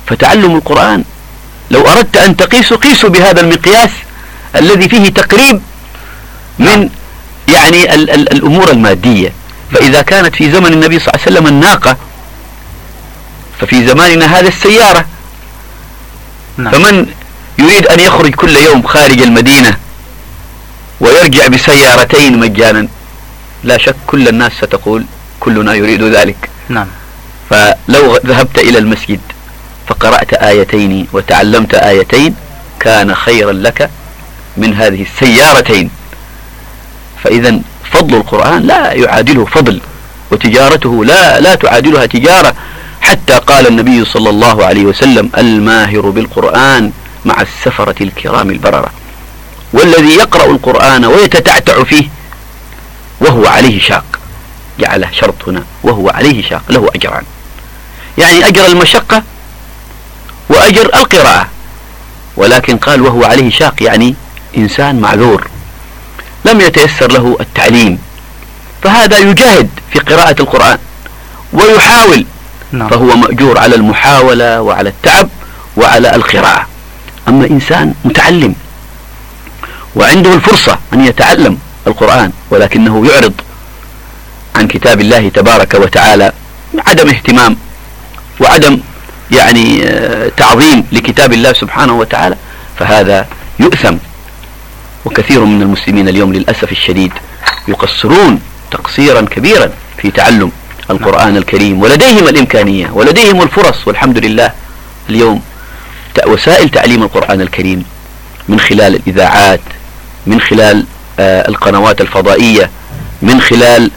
فتعلم القرآن لو أردت أن تقيسه قيسه بهذا المقياس الذي فيه تقريب من يعني الأمور المادية. فإذا كانت في زمن النبي صلى الله عليه وسلم الناقة، ففي زماننا هذا السيارة. فمن يريد أن يخرج كل يوم خارج المدينة ويرجع بسيارتين مجانا، لا شك كل الناس ستقول كلنا يريد ذلك. فلو ذهبت إلى المسجد فقرأت آيتين وتعلمت آيتين كان خيرا لك من هذه السيارتين. فإذا فضل القرآن لا يعادله فضل، وتجارته لا تعادلها تجارة. حتى قال النبي صلى الله عليه وسلم: الماهر بالقرآن مع السفرة الكرام البررة. والذي يقرأ القرآن ويتتعتع فيه وهو عليه شاق، جعله شرط هنا، وهو عليه شاق له أجران، يعني أجر المشقة وأجر القراءة. ولكن قال وهو عليه شاق، يعني إنسان معذور لم يتيسر له التعليم، فهذا يجاهد في قراءة القرآن ويحاول، فهو مأجور على المحاولة وعلى التعب وعلى القراءة. أما إنسان متعلم وعنده الفرصة أن يتعلم القرآن ولكنه يعرض عن كتاب الله تبارك وتعالى، عدم اهتمام وعدم يعني تعظيم لكتاب الله سبحانه وتعالى، فهذا يؤثم. وكثير من المسلمين اليوم للأسف الشديد يقصرون تقصيرا كبيرا في تعلم القرآن الكريم، ولديهم الإمكانية ولديهم الفرص، والحمد لله اليوم وسائل تعليم القرآن الكريم من خلال الإذاعات، من خلال القنوات الفضائية، من خلال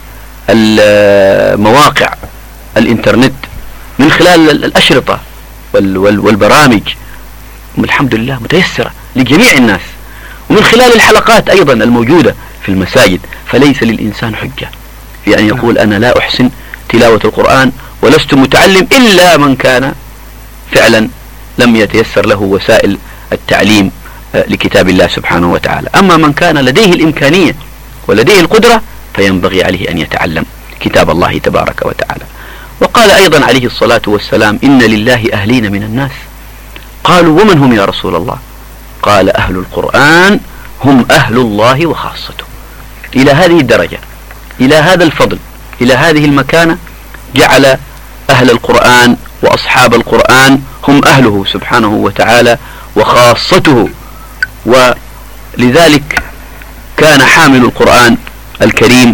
مواقع الإنترنت، من خلال الأشرطة والبرامج، الحمد لله متيسرة لجميع الناس، ومن خلال الحلقات أيضا الموجودة في المساجد. فليس للإنسان حجة في أن يقول أنا لا أحسن تلاوة القرآن ولست متعلم، إلا من كان فعلا لم يتيسر له وسائل التعليم لكتاب الله سبحانه وتعالى. أما من كان لديه الإمكانية ولديه القدرة فينبغي عليه أن يتعلم كتاب الله تبارك وتعالى. وقال أيضا عليه الصلاة والسلام: إن لله أهلين من الناس. قالوا: ومن هم يا رسول الله؟ قال: أهل القرآن هم أهل الله وخاصته. إلى هذه الدرجة، إلى هذا الفضل، إلى هذه المكانة جعل أهل القرآن وأصحاب القرآن هم أهله سبحانه وتعالى وخاصته. ولذلك كان حامل القرآن الكريم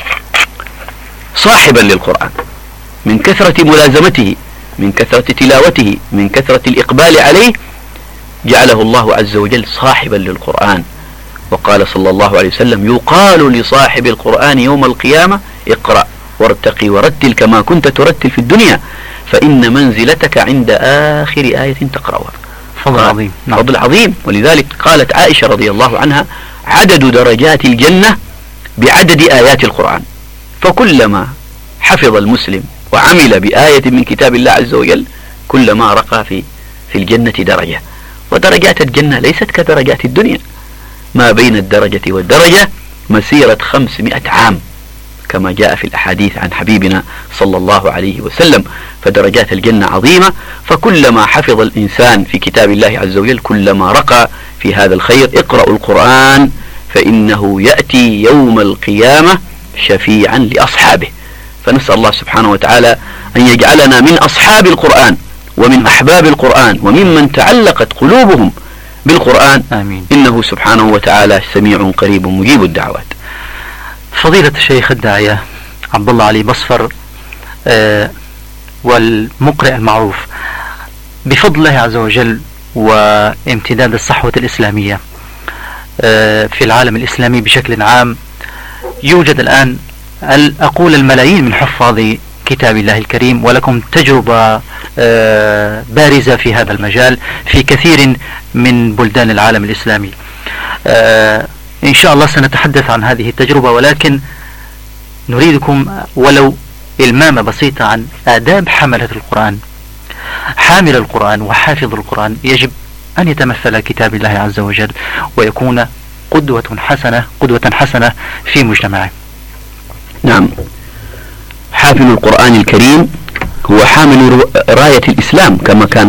صاحبا للقرآن من كثرة ملازمته، من كثرة تلاوته، من كثرة الإقبال عليه، جعله الله عز وجل صاحبا للقرآن. وقال صلى الله عليه وسلم: يقال لصاحب القرآن يوم القيامة: اقرأ وارتقي ورتل كما كنت ترتل في الدنيا، فإن منزلتك عند آخر آية تقرأها. فضل عظيم. فضل عظيم. ولذلك قالت عائشة رضي الله عنها: عدد درجات الجنة بعدد آيات القرآن. فكلما حفظ المسلم وعمل بآية من كتاب الله عز وجل كلما رقى في الجنة درجة. ودرجات الجنة ليست كدرجات الدنيا، ما بين الدرجة والدرجة مسيرة 500 عام كما جاء في الأحاديث عن حبيبنا صلى الله عليه وسلم. فدرجات الجنة عظيمة، فكلما حفظ الإنسان في كتاب الله عز وجل كلما رقى في هذا الخير. اقرأوا القرآن فإنه يأتي يوم القيامة شفيعا لأصحابه. فنسأل الله سبحانه وتعالى أن يجعلنا من أصحاب القرآن ومن أحباب القرآن وممن تعلقت قلوبهم بالقرآن. آمين. إنه سبحانه وتعالى سميع قريب مجيب الدعوات. فضيلة الشيخ الداعية عبد الله علي بصفر والمقرئ المعروف، بفضل الله عز وجل وامتداد الصحوة الإسلامية في العالم الإسلامي بشكل عام، يوجد الآن أقول الملايين من حفاظ كتاب الله الكريم، ولكم تجربة بارزة في هذا المجال في كثير من بلدان العالم الإسلامي. إن شاء الله سنتحدث عن هذه التجربة، ولكن نريدكم ولو إلمامة بسيطة عن آداب حملة القرآن. حامل القرآن وحافظ القرآن يجب أن يتمثل كتاب الله عز وجل ويكون قدوة حسنة في مجتمعه. نعم، حافل القرآن الكريم هو حامل راية الإسلام كما كان